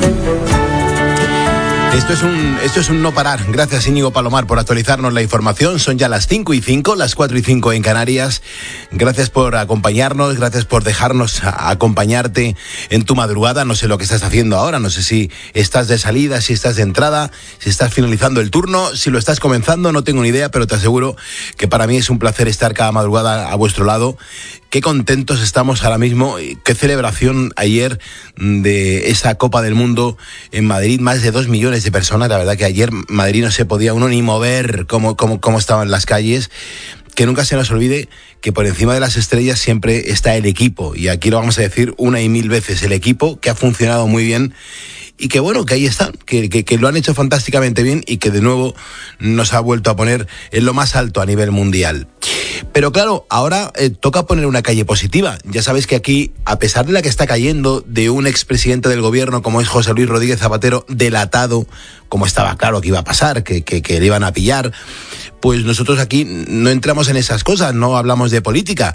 Esto es un no parar. Gracias, Íñigo Palomar, por actualizarnos la información. Son ya las 5:05, las 4:05 en Canarias. Gracias por acompañarnos, gracias por dejarnos acompañarte en tu madrugada. No sé lo que estás haciendo ahora, no sé si estás de salida, si estás de entrada, si estás finalizando el turno, si lo estás comenzando, no tengo ni idea, pero te aseguro que para mí es un placer estar cada madrugada a vuestro lado. Qué contentos estamos ahora mismo, qué celebración ayer de esa Copa del Mundo en Madrid, más de 2 millones de personas. La verdad que ayer Madrid no se podía uno ni mover cómo estaban las calles. Que nunca se nos olvide que por encima de las estrellas siempre está el equipo, y aquí lo vamos a decir una y mil veces, el equipo que ha funcionado muy bien. Y que bueno, que ahí están, que lo han hecho fantásticamente bien y que de nuevo nos ha vuelto a poner en lo más alto a nivel mundial. Pero claro, ahora toca poner una calle positiva. Ya sabéis que aquí, a pesar de la que está cayendo de un expresidente del gobierno como es José Luis Rodríguez Zapatero, delatado, como estaba claro que iba a pasar, que le iban a pillar, pues nosotros aquí no entramos en esas cosas, no hablamos de política.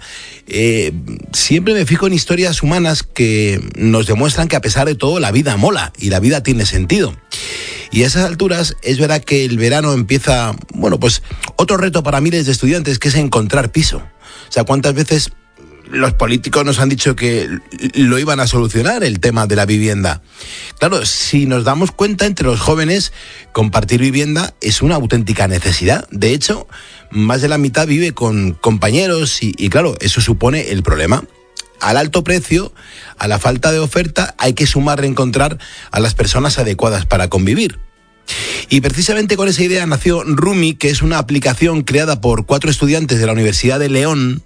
Siempre me fijo en historias humanas que nos demuestran que a pesar de todo la vida mola y la vida tiene sentido. Y a esas alturas es verdad que el verano empieza, bueno, pues otro reto para miles de estudiantes, que es encontrar piso. O sea, ¿cuántas veces los políticos nos han dicho que lo iban a solucionar, el tema de la vivienda? Claro, si nos damos cuenta, entre los jóvenes, compartir vivienda es una auténtica necesidad. De hecho, más de la mitad vive con compañeros y claro, eso supone el problema. Al alto precio, a la falta de oferta, hay que sumar reencontrar a las personas adecuadas para convivir. Y precisamente con esa idea nació Rumi, que es una aplicación creada por 4 estudiantes de la Universidad de León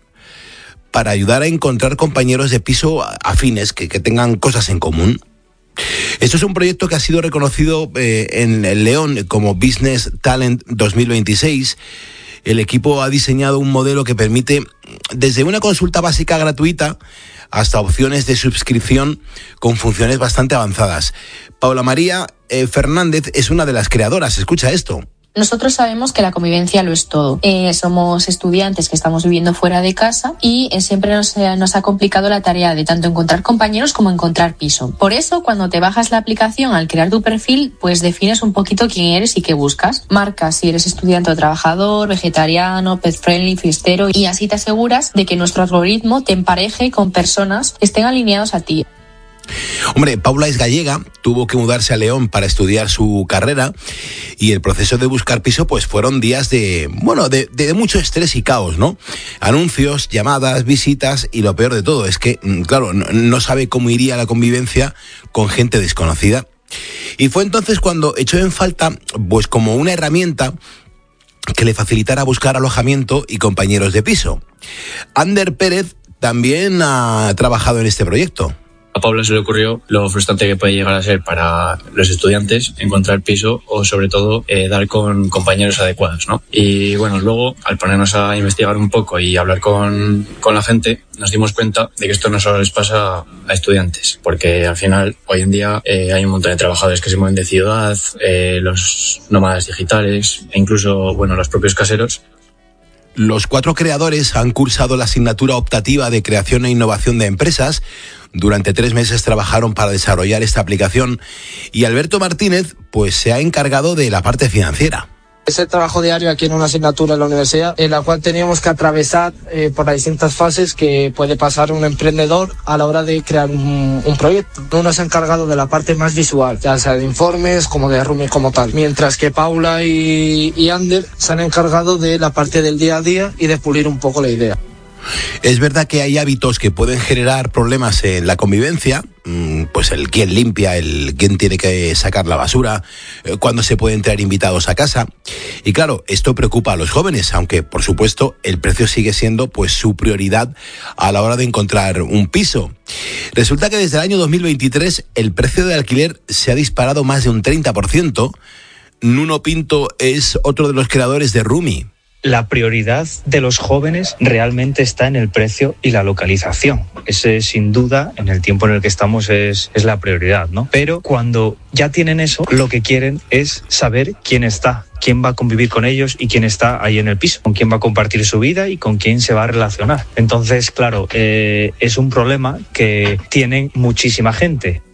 para ayudar a encontrar compañeros de piso afines, que tengan cosas en común. Esto es un proyecto que ha sido reconocido en el León como Business Talent 2026. El equipo ha diseñado un modelo que permite desde una consulta básica gratuita hasta opciones de suscripción con funciones bastante avanzadas. Paula María Fernández es una de las creadoras. Escucha esto. Nosotros sabemos que la convivencia lo es todo. Somos estudiantes que estamos viviendo fuera de casa y siempre nos ha complicado la tarea de tanto encontrar compañeros como encontrar piso. Por eso, cuando te bajas la aplicación, al crear tu perfil, pues defines un poquito quién eres y qué buscas. Marcas si eres estudiante o trabajador, vegetariano, pet friendly, fiestero, y así te aseguras de que nuestro algoritmo te empareje con personas que estén alineados a ti. Hombre, Paula es gallega, tuvo que mudarse a León para estudiar su carrera y el proceso de buscar piso pues fueron días de mucho estrés y caos, ¿no? Anuncios, llamadas, visitas y lo peor de todo es que, claro, no sabe cómo iría la convivencia con gente desconocida. Y fue entonces cuando echó en falta, pues como una herramienta que le facilitara buscar alojamiento y compañeros de piso. Ander Pérez también ha trabajado en este proyecto. A Paula se le ocurrió lo frustrante que puede llegar a ser para los estudiantes encontrar piso o sobre todo dar con compañeros adecuados, ¿no? Y bueno, luego al ponernos a investigar un poco y hablar con la gente, nos dimos cuenta de que esto no solo les pasa a estudiantes, porque al final hoy en día hay un montón de trabajadores que se mueven de ciudad, los nómadas digitales e incluso los propios caseros. Los 4 creadores han cursado la asignatura optativa de creación e innovación de empresas. Durante 3 meses trabajaron para desarrollar esta aplicación y Alberto Martínez pues se ha encargado de la parte financiera. Es el trabajo diario aquí en una asignatura en la universidad, en la cual teníamos que atravesar por las distintas fases que puede pasar un emprendedor a la hora de crear un proyecto. Uno se ha encargado de la parte más visual, ya sea de informes como de Rumi como tal, mientras que Paula y Ander se han encargado de la parte del día a día y de pulir un poco la idea. Es verdad que hay hábitos que pueden generar problemas en la convivencia, pues el quién limpia, el quién tiene que sacar la basura, cuándo se pueden traer invitados a casa. Y claro, esto preocupa a los jóvenes, aunque por supuesto el precio sigue siendo pues su prioridad a la hora de encontrar un piso. Resulta que desde el año 2023 el precio de alquiler se ha disparado más de un 30%. Nuno Pinto es otro de los creadores de Rumi. La prioridad de los jóvenes realmente está en el precio y la localización. Ese, sin duda, en el tiempo en el que estamos es la prioridad, ¿no? Pero cuando ya tienen eso, lo que quieren es saber quién está, quién va a convivir con ellos y quién está ahí en el piso, con quién va a compartir su vida y con quién se va a relacionar. Entonces, claro, es un problema que tienen muchísima gente.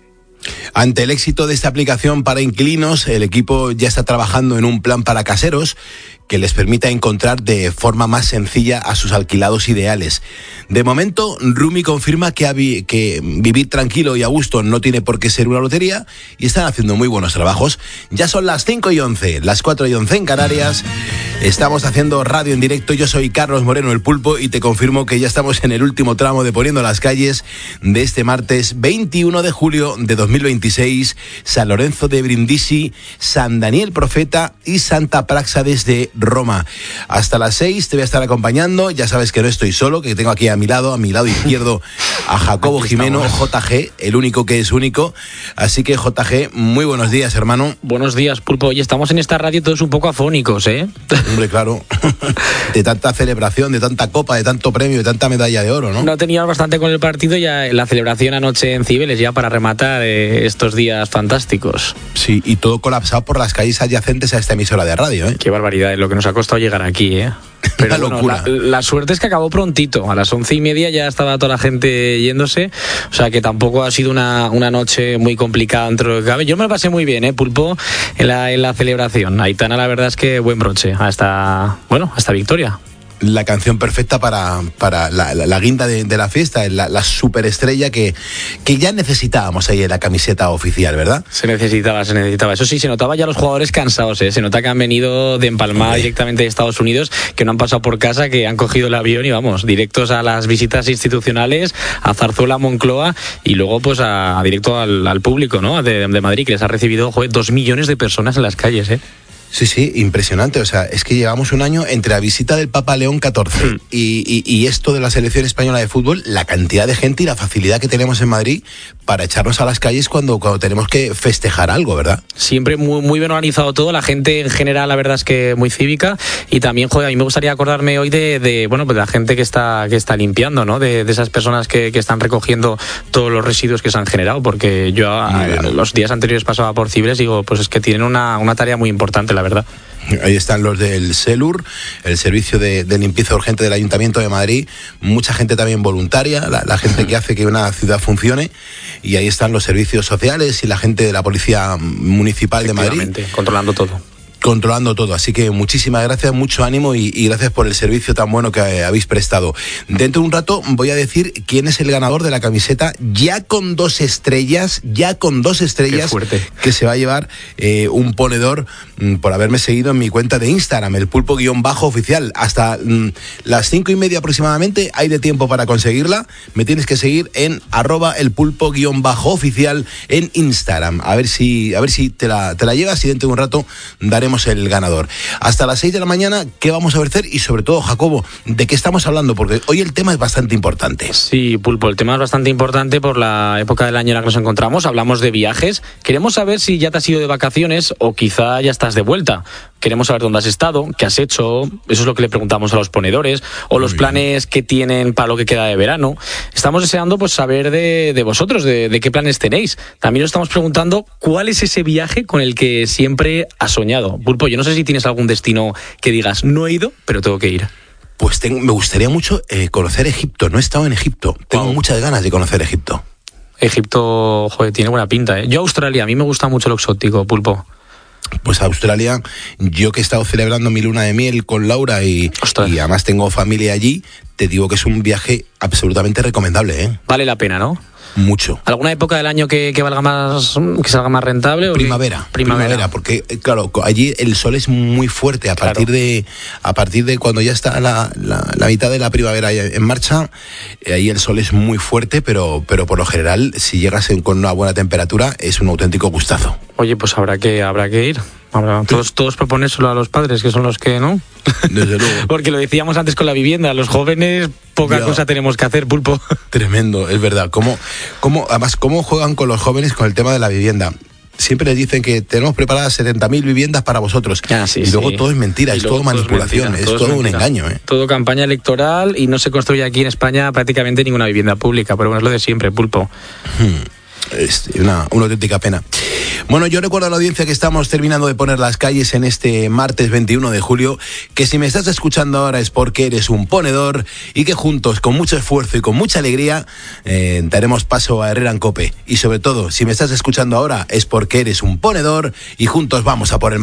Ante el éxito de esta aplicación para inquilinos, el equipo ya está trabajando en un plan para caseros que les permita encontrar de forma más sencilla a sus alquilados ideales. De momento, Rumi confirma que vivir tranquilo y a gusto no tiene por qué ser una lotería y están haciendo muy buenos trabajos. Ya son las 5:11, las 4:11 en Canarias. Estamos haciendo radio en directo. Yo soy Carlos Moreno, el Pulpo, y te confirmo que ya estamos en el último tramo de Poniendo las Calles de este martes 21 de julio de 2026. San Lorenzo de Brindisi, San Daniel Profeta y Santa Práxedes de Roma. Hasta las 6 te voy a estar acompañando. Ya sabes que no estoy solo, que tengo aquí a mi lado izquierdo, a Jacobo Jimeno, JG, el único que es único. Así que, JG, muy buenos días, hermano. Buenos días, Pulpo. Oye, estamos en esta radio todos un poco afónicos, ¿eh? Hombre, claro. De tanta celebración, de tanta copa, de tanto premio, de tanta medalla de oro, ¿no? No teníamos bastante con el partido, ya la celebración anoche en Cibeles, ya para rematar estos días fantásticos. Sí, y todo colapsado por las calles adyacentes a esta emisora de radio, ¿eh? Qué barbaridad, es lo que nos ha costado llegar aquí, ¿eh? Pero una bueno, locura. La suerte es que acabó prontito, a las 11:30 ya estaba toda la gente yéndose, o sea que tampoco ha sido una noche muy complicada dentro de lo que cabe. Yo me lo pasé muy bien, Pulpo, en la celebración. Aitana, la verdad es que buen broche a esta victoria. La canción perfecta para la guinda de la fiesta, la superestrella que ya necesitábamos ahí en la camiseta oficial, ¿verdad? Se necesitaba. Eso sí, se notaba ya los jugadores cansados, Se nota que han venido de empalmar directamente de Estados Unidos, que no han pasado por casa, que han cogido el avión y vamos, directos a las visitas institucionales, a Zarzuela, Moncloa y luego pues directo al público, ¿no? De Madrid, que les ha recibido 2 millones de personas en las calles, Sí, impresionante. O sea, es que llevamos un año entre la visita del Papa León XIV y esto de la selección española de fútbol, la cantidad de gente y la facilidad que tenemos en Madrid para echarnos a las calles cuando tenemos que festejar algo, ¿verdad? Siempre muy, muy bien organizado todo, la gente en general la verdad es que muy cívica y también, a mí me gustaría acordarme hoy de la gente que está limpiando, ¿no? De esas personas que están recogiendo todos los residuos que se han generado, porque yo los días anteriores pasaba por Cibeles y digo, pues es que tienen una tarea muy importante, la verdad. Ahí están los del SELUR, el servicio de limpieza urgente del Ayuntamiento de Madrid, mucha gente también voluntaria, la gente que hace que una ciudad funcione, y ahí están los servicios sociales y la gente de la Policía Municipal de Madrid. Controlando todo, así que muchísimas gracias, mucho ánimo y gracias por el servicio tan bueno que habéis prestado. Dentro de un rato voy a decir quién es el ganador de la camiseta ya con 2 estrellas, que se va a llevar un ponedor por haberme seguido en mi cuenta de Instagram, el Pulpo_oficial. Hasta las 5:30 aproximadamente hay de tiempo para conseguirla. Me tienes que seguir en @el_Pulpo_oficial en Instagram. A ver si te la llevas y dentro de un rato daremos el ganador. Hasta las 6 de la mañana, ¿qué vamos a hacer? Y sobre todo, Jacobo, ¿de qué estamos hablando? Porque hoy el tema es bastante importante. Sí, Pulpo, el tema es bastante importante por la época del año en la que nos encontramos. Hablamos de viajes. Queremos saber si ya te has ido de vacaciones o quizá ya estás de vuelta. Queremos saber dónde has estado, qué has hecho. Eso es lo que le preguntamos a los ponedores o los planes que tienen para lo que queda de verano. Estamos deseando pues saber de vosotros, de qué planes tenéis. También os estamos preguntando cuál es ese viaje con el que siempre has soñado. Pulpo, yo no sé si tienes algún destino que digas, no he ido, pero tengo que ir. Pues me gustaría mucho conocer Egipto. No he estado en Egipto. Tengo muchas ganas de conocer Egipto. Egipto, tiene buena pinta, Yo Australia, a mí me gusta mucho lo exótico, Pulpo. Pues Australia, yo que he estado celebrando mi luna de miel con Laura y además tengo familia allí, te digo que es un viaje absolutamente recomendable, Vale la pena, ¿no? Mucho. ¿Alguna época del año que valga más, que salga más rentable? Primavera, porque claro, allí el sol es muy fuerte a partir de cuando ya está la mitad de la primavera en marcha, ahí el sol es muy fuerte, pero por lo general, si llegas con una buena temperatura, es un auténtico gustazo. Oye, pues habrá que ir. Todos proponérselo a los padres, que son los que, ¿no? Desde luego. Porque lo decíamos antes con la vivienda, los jóvenes poca cosa tenemos que hacer, Pulpo. Tremendo, es verdad. Además, ¿cómo juegan con los jóvenes con el tema de la vivienda? Siempre les dicen que tenemos preparadas 70.000 viviendas para vosotros. Y luego todo es mentira, es todo manipulación, es todo un engaño. Todo campaña electoral y no se construye aquí en España prácticamente ninguna vivienda pública, pero bueno, es lo de siempre, Pulpo. Es una auténtica pena. Bueno, yo recuerdo a la audiencia que estamos terminando de poner las calles en este martes 21 de julio, que si me estás escuchando ahora es porque eres un ponedor y que juntos, con mucho esfuerzo y con mucha alegría, daremos paso a Herrera en COPE. Y sobre todo, si me estás escuchando ahora es porque eres un ponedor y juntos vamos a por el